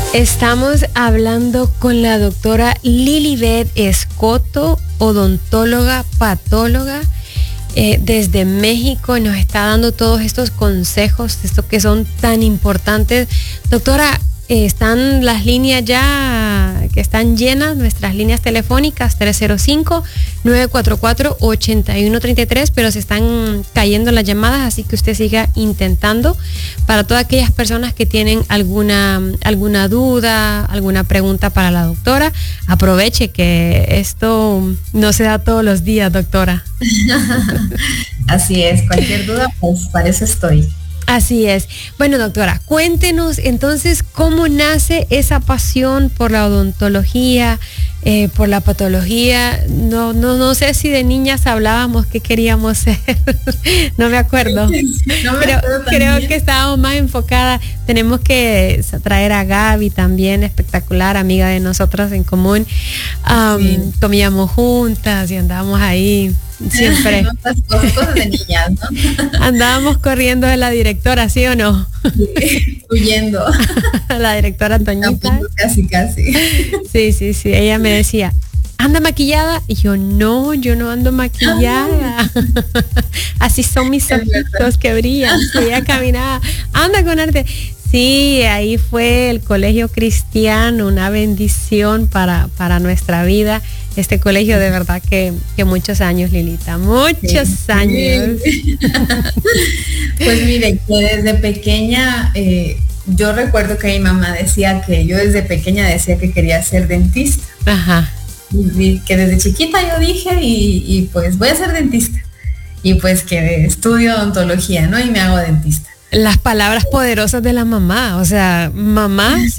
Estamos hablando con la doctora Lilibet Escoto, odontóloga, patóloga, desde México. Nos está dando todos estos consejos, estos que son tan importantes. Doctora, están las líneas ya que están llenas, nuestras líneas telefónicas 305-944-8133, pero se están cayendo las llamadas, así que usted siga intentando. Para todas aquellas personas que tienen alguna duda, alguna pregunta para la doctora, aproveche que esto no se da todos los días, doctora. Así es, cualquier duda, pues para eso estoy. Así es. Bueno, doctora, cuéntenos entonces cómo nace esa pasión por la odontología, por la patología. No sé si de niñas hablábamos qué queríamos ser. No me acuerdo. Creo que estábamos más enfocadas. Tenemos que traer a Gaby también, espectacular, amiga de nosotros en común. Sí. Comíamos juntas y andábamos ahí. Siempre. Cosas de niñas, ¿no? Andábamos corriendo de la directora, ¿sí o no? Sí, huyendo. La directora Toñita. Casi. Sí. Ella me decía, ¿anda maquillada? Y yo no ando maquillada. Así son mis ojitos que brillan. Y ella caminaba, anda con arte. Sí, ahí fue el colegio cristiano, una bendición para nuestra vida. Este colegio de verdad que muchos años, Lilita, muchos años. Pues mire, que desde pequeña, yo recuerdo que mi mamá decía que yo desde pequeña decía que quería ser dentista. Ajá. Y que desde chiquita yo dije y pues voy a ser dentista. Y pues que estudio odontología, ¿no? Y me hago dentista. Las palabras poderosas de la mamá, o sea, mamás,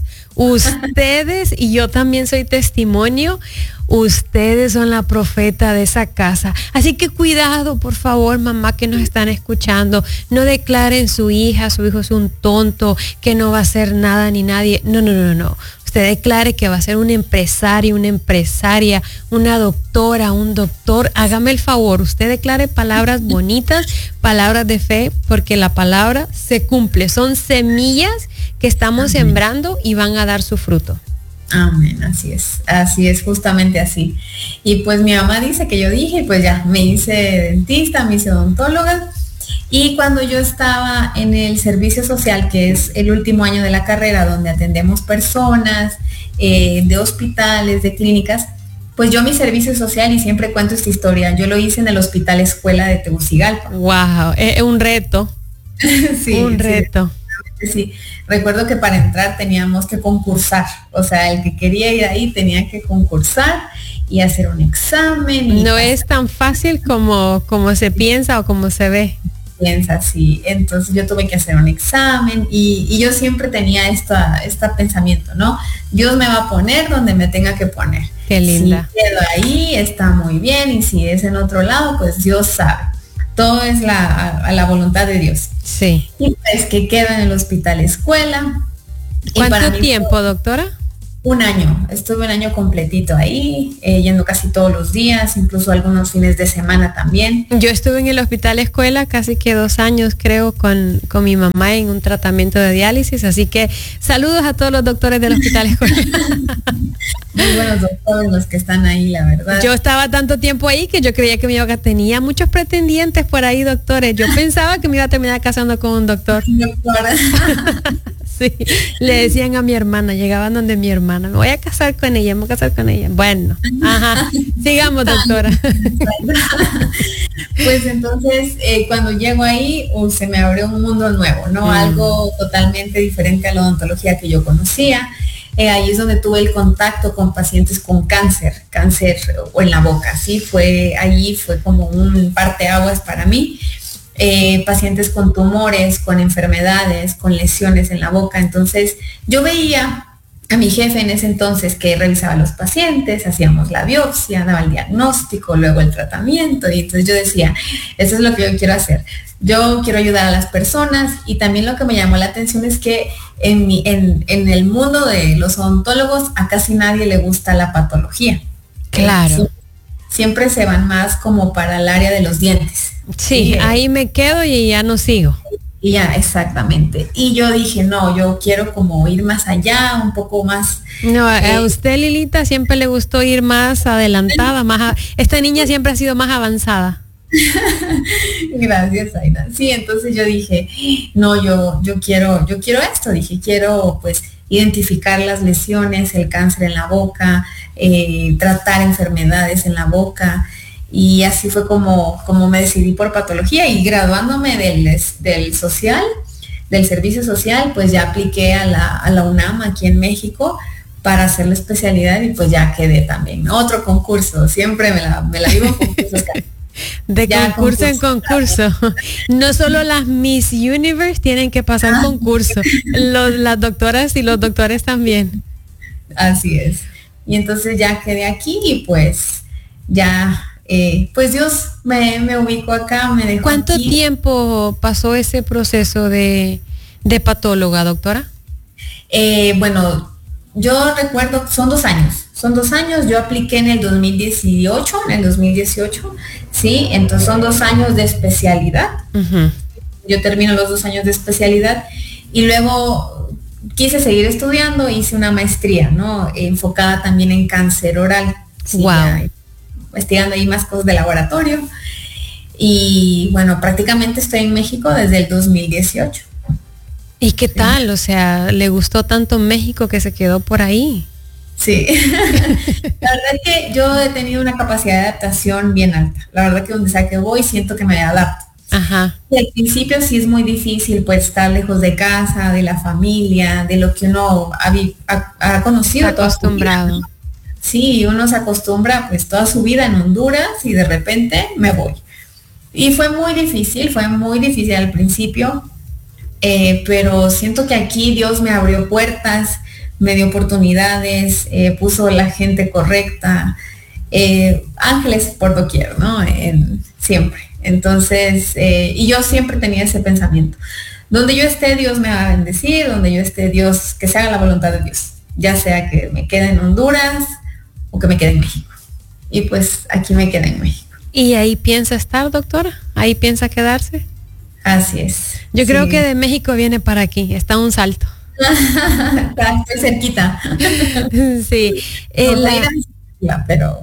ustedes, y yo también soy testimonio, ustedes son la profeta de esa casa. Así que cuidado, por favor, mamá que nos están escuchando, no declaren su hijo es un tonto, que no va a hacer nada ni nadie. No. Usted declare que va a ser un empresario, una empresaria, una doctora, un doctor. Hágame el favor, usted declare palabras bonitas, palabras de fe, porque la palabra se cumple. Son semillas que estamos sembrando y van a dar su fruto. Amén, así es, justamente así. Y pues mi mamá dice que yo dije, pues ya, me hice dentista, me hice odontóloga. Y cuando yo estaba en el servicio social, que es el último año de la carrera, donde atendemos personas de hospitales, de clínicas, pues yo mi servicio social, y siempre cuento esta historia, yo lo hice en el Hospital Escuela de Tegucigalpa. Wow, es un reto. Sí, un reto. Sí, recuerdo que para entrar teníamos que concursar, o sea, el que quería ir ahí tenía que concursar y hacer un examen. No es tan fácil como se piensa o como se ve. Piensa, sí. Entonces yo tuve que hacer un examen y yo siempre tenía este pensamiento, ¿no? Dios me va a poner donde me tenga que poner. Qué linda. Si quedo ahí, está muy bien, y si es en otro lado, pues Dios sabe. Todo es a la voluntad de Dios. Sí. Y pues que quedo en el Hospital Escuela. ¿Cuánto tiempo, doctora? Un año, estuve un año completito ahí, yendo casi todos los días, incluso algunos fines de semana también. Yo estuve en el Hospital Escuela casi que 2 años, creo, con mi mamá en un tratamiento de diálisis, así que saludos a todos los doctores del Hospital Escuela. Muy buenos doctores los que están ahí, la verdad. Yo estaba tanto tiempo ahí que yo creía que tenía muchos pretendientes por ahí, doctores. Yo pensaba que me iba a terminar casando con un doctor. Sí, le decían a mi hermana, llegaban donde mi hermana, me voy a casar con ella. Bueno, ajá, sigamos, doctora. Pues entonces, cuando llego ahí, se me abrió un mundo nuevo, ¿no? Algo totalmente diferente a la odontología que yo conocía. Ahí es donde tuve el contacto con pacientes con cáncer o en la boca, ¿sí? Allí fue como un parteaguas para mí. Pacientes con tumores, con enfermedades, con lesiones en la boca. Entonces yo veía a mi jefe en ese entonces que revisaba a los pacientes, hacíamos la biopsia, daba el diagnóstico, luego el tratamiento, y entonces yo decía, eso es lo que yo quiero hacer. Yo quiero ayudar a las personas, y también lo que me llamó la atención es que en el mundo de los odontólogos a casi nadie le gusta la patología. Claro. Siempre se van más como para el área de los dientes. Sí, ahí me quedo y ya no sigo. Y ya, exactamente. Y yo dije, no, yo quiero como ir más allá, un poco más. No, a usted, Lilita, siempre le gustó ir más adelantada, esta niña siempre ha sido más avanzada. Gracias, Aida. Sí, entonces yo dije, no, yo quiero esto, dije, quiero pues identificar las lesiones, el cáncer en la boca, tratar enfermedades en la boca. Y así fue como me decidí por patología, y graduándome del social, del servicio social, pues ya apliqué a la UNAM aquí en México para hacer la especialidad, y pues ya quedé también. Otro concurso, siempre me la vivo en concursos. De ya, concurso en concurso. No solo las Miss Universe tienen que pasar concurso, las doctoras y los doctores también. Así es. Y entonces ya quedé aquí, y pues ya, pues Dios me ubicó acá, me dejó. ¿Cuánto aquí. tiempo pasó ese proceso de patóloga, doctora? Bueno, yo recuerdo, son 2 años, yo apliqué en el 2018, sí, entonces son 2 años de especialidad. Uh-huh. Yo termino los 2 años de especialidad, y luego quise seguir estudiando, hice una maestría, ¿no? Enfocada también en cáncer oral. Sí, wow. Investigando ahí más cosas de laboratorio, y bueno, prácticamente estoy en México desde el 2018. ¿Y qué tal? O sea, ¿le gustó tanto México que se quedó por ahí? Sí, la verdad es que yo he tenido una capacidad de adaptación bien alta. La verdad que donde sea que voy siento que me adapto. Ajá. Y al principio sí es muy difícil pues estar lejos de casa, de la familia, de lo que uno ha conocido. Está acostumbrado. ¿No? Sí, uno se acostumbra pues toda su vida en Honduras, y de repente me voy. Y fue muy difícil al principio, pero siento que aquí Dios me abrió puertas, me dio oportunidades, puso la gente correcta, ángeles por doquier, ¿no? Siempre. Entonces, y yo siempre tenía ese pensamiento. Donde yo esté, Dios me va a bendecir, donde yo esté, Dios, que se haga la voluntad de Dios. Ya sea que me quede en Honduras o que me quede en México. Y pues aquí me quedé en México. ¿Y ahí piensa estar, doctora? ¿Ahí piensa quedarse? Así es. Yo creo que de México viene para aquí, está un salto. Estoy cerquita. Sí. Pero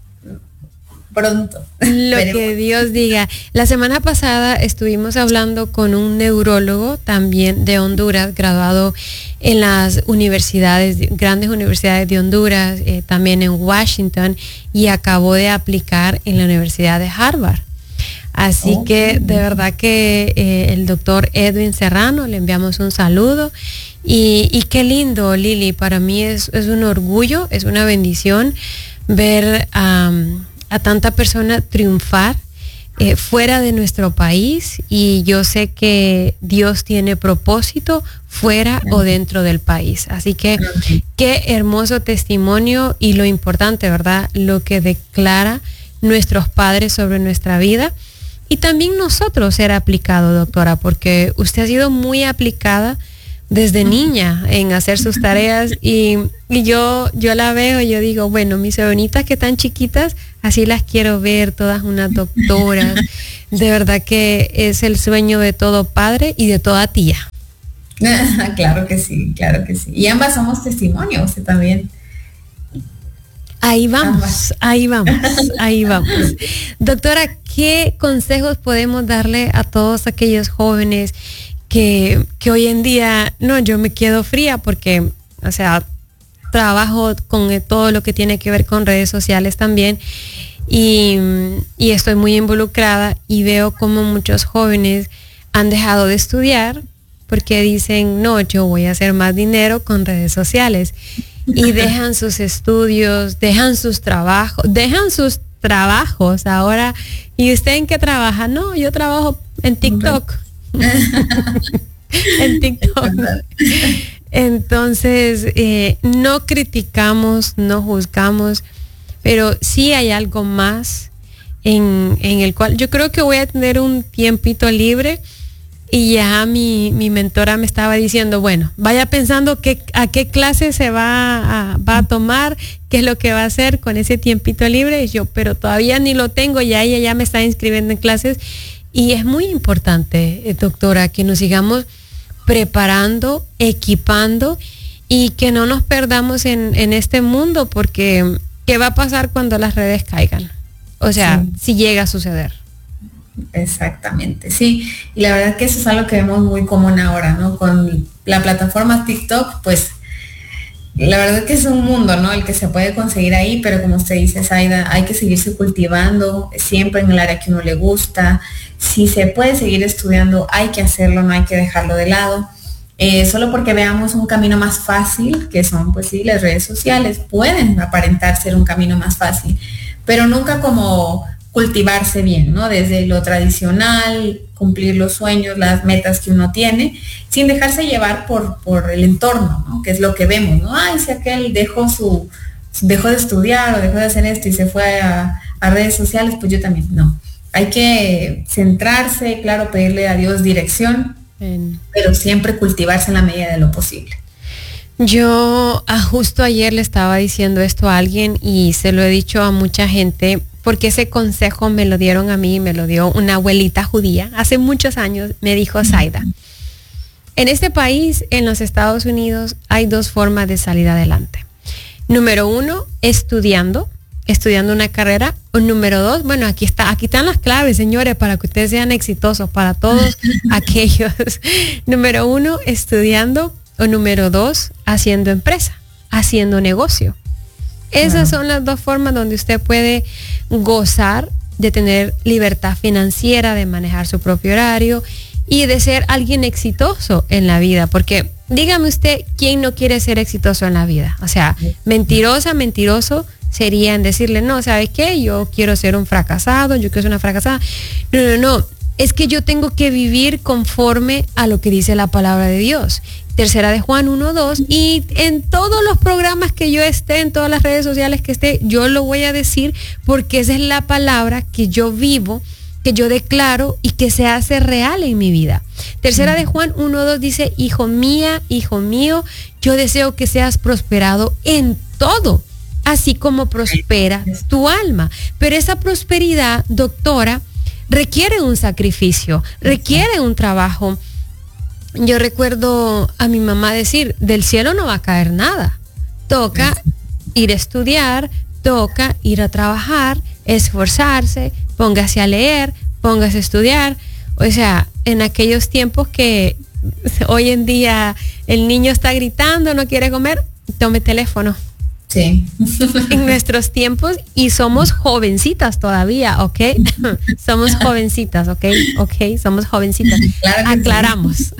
pronto. Lo que Dios diga. La semana pasada estuvimos hablando con un neurólogo también de Honduras, graduado en las grandes universidades de Honduras, también en Washington, y acabó de aplicar en la Universidad de Harvard. Así que de verdad que el doctor Edwin Serrano, le enviamos un saludo. Y qué lindo, Lili, para mí es un orgullo, es una bendición ver a tanta persona triunfar fuera de nuestro país, y yo sé que Dios tiene propósito fuera o dentro del país. Así que qué hermoso testimonio, y lo importante, ¿verdad? Lo que declara nuestros padres sobre nuestra vida. Y también nosotros ser aplicado, doctora, porque usted ha sido muy aplicada desde niña en hacer sus tareas, y yo la veo y yo digo, bueno, mis sobrinitas que están chiquitas, así las quiero ver, todas unas doctoras. De verdad que es el sueño de todo padre y de toda tía. Claro que sí. Y ambas somos testimonios también. Ahí vamos. Doctora, ¿qué consejos podemos darle a todos aquellos jóvenes que hoy en día, no, yo me quedo fría porque, o sea, trabajo con todo lo que tiene que ver con redes sociales también, y estoy muy involucrada, y veo como muchos jóvenes han dejado de estudiar porque dicen, no, yo voy a hacer más dinero con redes sociales, y dejan sus estudios, dejan sus trabajos ahora. ¿Y usted en qué trabaja? No, yo trabajo en TikTok. En TikTok. Entonces, no criticamos, no juzgamos, pero sí hay algo más en el cual yo creo que voy a tener un tiempito libre. Y ya mi mentora me estaba diciendo, bueno, vaya pensando a qué clase se va a tomar, qué es lo que va a hacer con ese tiempito libre. Y yo, pero todavía ni lo tengo, ya ella ya me está inscribiendo en clases. Y es muy importante, doctora, que nos sigamos preparando, equipando y que no nos perdamos en este mundo, porque ¿qué va a pasar cuando las redes caigan? O sea, sí, si llega a suceder. Exactamente, sí. Y la verdad que eso es algo que vemos muy común ahora, ¿no? Con la plataforma TikTok, pues la verdad que es un mundo, ¿no? El que se puede conseguir ahí, pero como usted dice, Zaida, hay que seguirse cultivando siempre en el área que uno le gusta. Si se puede seguir estudiando, hay que hacerlo, no hay que dejarlo de lado. Solo porque veamos un camino más fácil, que son, pues sí, las redes sociales, pueden aparentar ser un camino más fácil, pero nunca como cultivarse bien, ¿no? Desde lo tradicional, cumplir los sueños, las metas que uno tiene, sin dejarse llevar por el entorno, ¿no? Que es lo que vemos, ¿no? Ay, si aquel dejó de estudiar o dejó de hacer esto y se fue a redes sociales, pues yo también, no. Hay que centrarse, claro, pedirle a Dios dirección, pero siempre cultivarse en la medida de lo posible. Yo justo ayer le estaba diciendo esto a alguien y se lo he dicho a mucha gente, porque ese consejo me lo dieron a mí, me lo dio una abuelita judía. Hace muchos años me dijo, Zaida, en este país, en los Estados Unidos, hay dos formas de salir adelante. Número uno, estudiando una carrera. O número dos, bueno, aquí están las claves, señores, para que ustedes sean exitosos, para todos aquellos. Número uno, estudiando. O número dos, haciendo empresa, haciendo negocio. Esas son las dos formas donde usted puede gozar de tener libertad financiera, de manejar su propio horario y de ser alguien exitoso en la vida. Porque dígame usted, ¿quién no quiere ser exitoso en la vida? O sea, mentiroso sería en decirle, no, ¿sabes qué? Yo quiero ser un fracasado, yo quiero ser una fracasada. No. Es que yo tengo que vivir conforme a lo que dice la palabra de Dios. Tercera de Juan 1:2, y en todos los programas que yo esté, en todas las redes sociales que esté, yo lo voy a decir porque esa es la palabra que yo vivo, que yo declaro y que se hace real en mi vida. Tercera de Juan 1:2 dice, hijo mío, yo deseo que seas prosperado en todo, así como prospera tu alma. Pero esa prosperidad, doctora, requiere un sacrificio, requiere un trabajo. Yo recuerdo a mi mamá decir, del cielo no va a caer nada. Toca ir a estudiar, toca ir a trabajar, esforzarse, póngase a leer, póngase a estudiar. O sea, en aquellos tiempos que hoy en día el niño está gritando, no quiere comer, tome teléfono. Sí. En nuestros tiempos, y somos jovencitas todavía, ¿ok? Somos jovencitas, ¿ok? Somos jovencitas. Claro, aclaramos. Sí.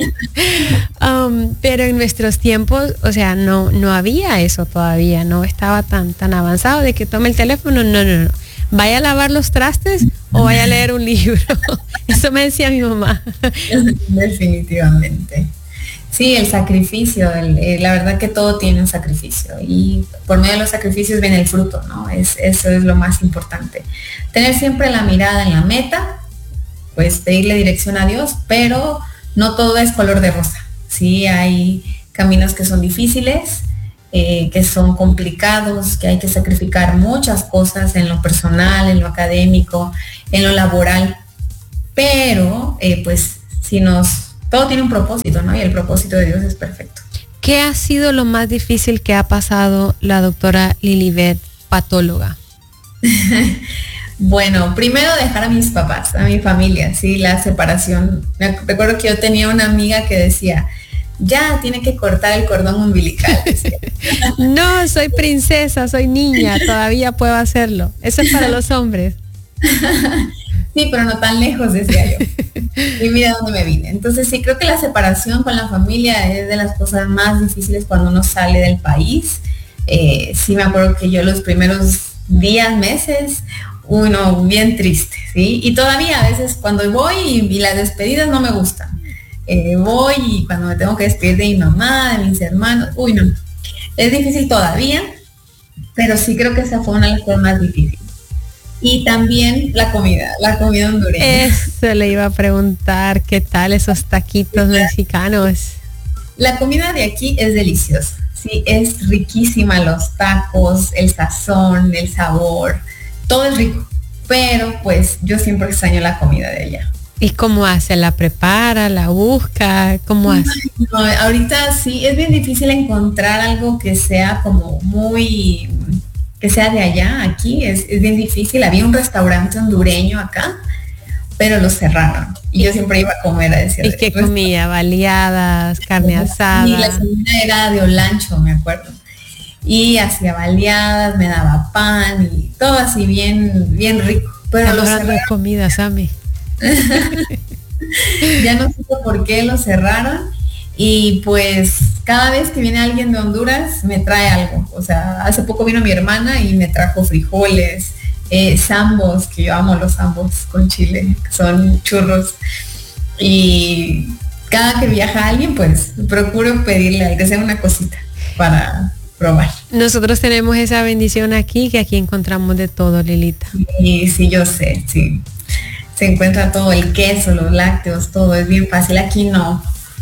Pero en nuestros tiempos, o sea, no había eso todavía, no estaba tan avanzado de que tome el teléfono, no. Vaya a lavar los trastes o vaya a leer un libro. Eso me decía mi mamá. Definitivamente. Sí, el sacrificio, la verdad que todo tiene un sacrificio y por medio de los sacrificios viene el fruto, ¿no? Eso es lo más importante. Tener siempre la mirada en la meta, pues pedirle dirección a Dios, pero no todo es color de rosa. Sí, hay caminos que son difíciles, que son complicados, que hay que sacrificar muchas cosas en lo personal, en lo académico, en lo laboral, pero pues todo tiene un propósito, ¿no? Y el propósito de Dios es perfecto. ¿Qué ha sido lo más difícil que ha pasado la doctora Lilibet, patóloga? Bueno, primero dejar a mis papás, a mi familia, sí, la separación. Me recuerdo que yo tenía una amiga que decía, ya tiene que cortar el cordón umbilical. No, soy princesa, soy niña, todavía puedo hacerlo. Eso es para los hombres. Sí, pero no tan lejos, decía yo. Y mira dónde me vine. Entonces sí, creo que la separación con la familia es de las cosas más difíciles cuando uno sale del país. Sí, me acuerdo que yo los primeros días, meses, bien triste, ¿sí? Y todavía a veces cuando voy y las despedidas no me gustan. Voy y cuando me tengo que despedir de mi mamá, de mis hermanos, no. Es difícil todavía, pero sí creo que esa fue una de las cosas más difíciles. Y también la comida hondureña. Eso le iba a preguntar, ¿qué tal esos taquitos mexicanos? La comida de aquí es deliciosa, sí, es riquísima, los tacos, el sazón, el sabor, todo es rico. pero pues yo siempre extraño la comida de allá. ¿Y cómo hace? ¿La prepara? ¿La busca? ¿Cómo hace? No, ahorita sí, es bien difícil encontrar algo que sea como muy, que sea de allá, aquí, es bien difícil. Había un restaurante hondureño acá, pero lo cerraron. Y yo siempre iba a comer a decir. ¿Y qué comía? Baleadas, carne asada. Y la señora era de Olancho, me acuerdo. Y hacía baleadas, me daba pan y todo así bien, bien rico. Pero lo cerraron. De comida, Sammy. Ya no sé por qué lo cerraron. Y pues cada vez que viene alguien de Honduras me trae algo. O sea, hace poco vino mi hermana y me trajo frijoles, zambos, que yo amo los zambos con chile, que son churros. Y cada que viaja alguien, pues procuro pedirle al que sea una cosita para probar. Nosotros tenemos esa bendición aquí, que aquí encontramos de todo, Lilita. Y sí, yo sé, sí. Se encuentra todo, el queso, los lácteos, todo, es bien fácil. Aquí no.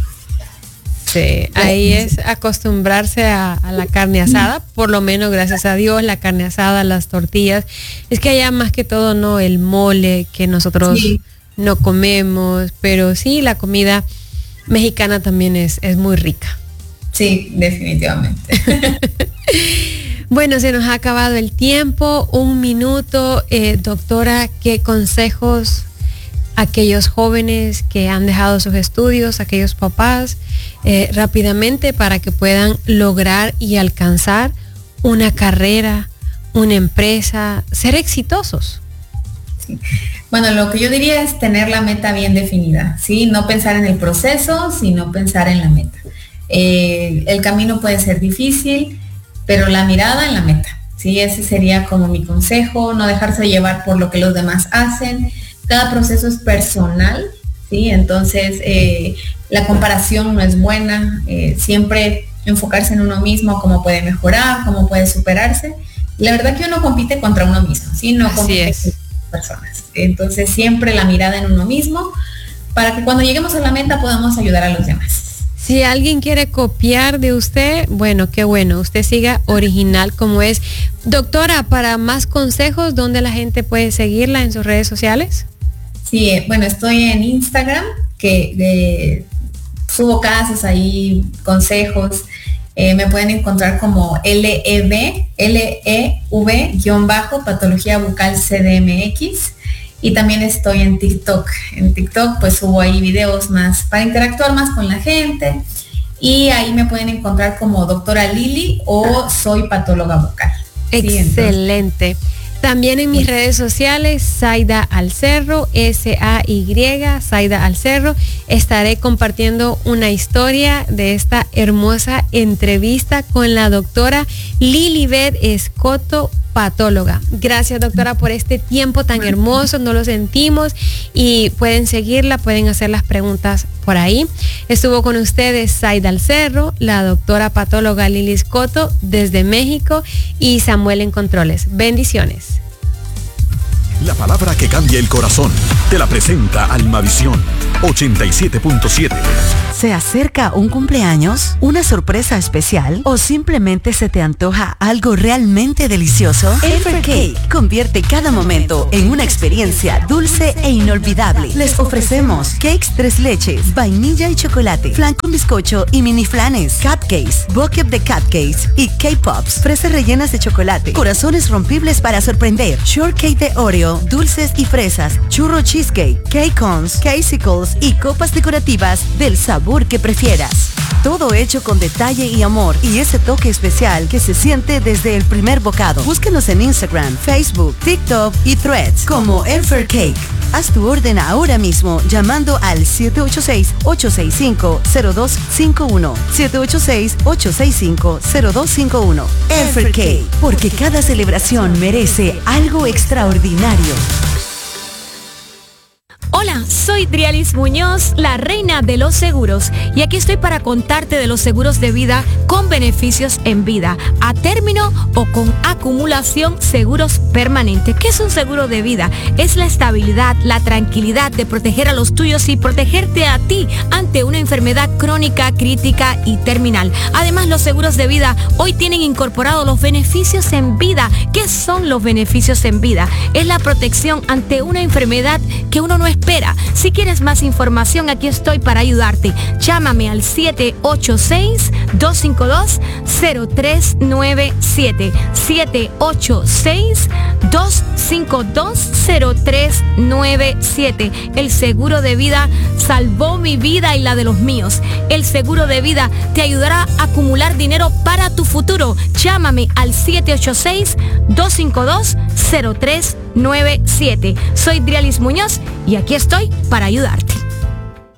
Sí, ahí es acostumbrarse a la carne asada, por lo menos, gracias a Dios, la carne asada, las tortillas. Es que allá más que todo, no, el mole que nosotros no comemos, pero sí, la comida mexicana también es muy rica. Sí, definitivamente. Bueno, se nos ha acabado el tiempo, 1 minuto. Doctora, ¿qué consejos aquellos jóvenes que han dejado sus estudios, aquellos papás, rápidamente para que puedan lograr y alcanzar una carrera, una empresa, ser exitosos? Sí. Bueno, lo que yo diría es tener la meta bien definida, ¿sí? No pensar en el proceso, sino pensar en la meta. El camino puede ser difícil, pero la mirada en la meta, ¿sí? Ese sería como mi consejo, no dejarse llevar por lo que los demás hacen. Cada proceso es personal, ¿sí? Entonces, la comparación no es buena, siempre enfocarse en uno mismo, cómo puede mejorar, cómo puede superarse. La verdad que uno compite contra uno mismo, ¿sí? No compite con personas. Entonces, siempre la mirada en uno mismo, para que cuando lleguemos a la meta podamos ayudar a los demás. Si alguien quiere copiar de usted, bueno, qué bueno, usted siga original como es. Doctora, para más consejos, ¿dónde la gente puede seguirla en sus redes sociales? Sí, bueno, estoy en Instagram, que subo casos ahí, consejos. Me pueden encontrar como LEV-patología bucal CDMX. Y también estoy en TikTok. En TikTok pues subo ahí videos más para interactuar más con la gente. Y ahí me pueden encontrar como doctora Lili o soy patóloga bucal. Excelente. Sí, también en mis redes sociales, Zaida Alcerro, SAY, Zaida Alcerro. Estaré compartiendo una historia de esta hermosa entrevista con la doctora Lilibet Escoto, patóloga. Gracias, doctora, por este tiempo tan hermoso, no lo sentimos, y pueden seguirla, pueden hacer las preguntas por ahí. Estuvo con ustedes Zaida Alcerro, la doctora patóloga Lili Escoto desde México y Samuel en controles. Bendiciones. La palabra que cambia el corazón te la presenta Almavisión 87.7. ¿Se acerca un cumpleaños, una sorpresa especial o simplemente se te antoja algo realmente delicioso? Elfer Cake convierte cada momento en una experiencia dulce e inolvidable. Les ofrecemos cakes 3 leches, vainilla y chocolate, flan con bizcocho y mini flanes, cupcakes, bucket de cupcakes y K-Pops, fresas rellenas de chocolate, corazones rompibles para sorprender, shortcake de Oreo, dulces y fresas, churro cheesecake, cake cones, casicles y copas decorativas del sabor que prefieras. Todo hecho con detalle y amor y ese toque especial que se siente desde el primer bocado. Búsquenos en Instagram, Facebook, TikTok y Threads como Elfer Cake. Haz tu orden ahora mismo llamando al 786-865-0251. 786-865-0251. Elfer Cake, porque cada celebración merece algo extraordinario. Hola, soy Drialis Muñoz, la reina de los seguros, y aquí estoy para contarte de los seguros de vida con beneficios en vida, a término o con acumulación, seguros permanentes. ¿Qué es un seguro de vida? Es la estabilidad, la tranquilidad de proteger a los tuyos y protegerte a ti ante una enfermedad crónica, crítica y terminal. Además, los seguros de vida hoy tienen incorporados los beneficios en vida. ¿Qué son los beneficios en vida? Es la protección ante una enfermedad que uno no espera. Si quieres más información, aquí estoy para ayudarte. Llámame al 786-252-0397. 786-252-0397. El seguro de vida salvó mi vida y la de los míos. El seguro de vida te ayudará a acumular dinero para tu futuro. Llámame al 786-252-0397. Soy Drialis Muñoz y aquí estoy para ayudarte.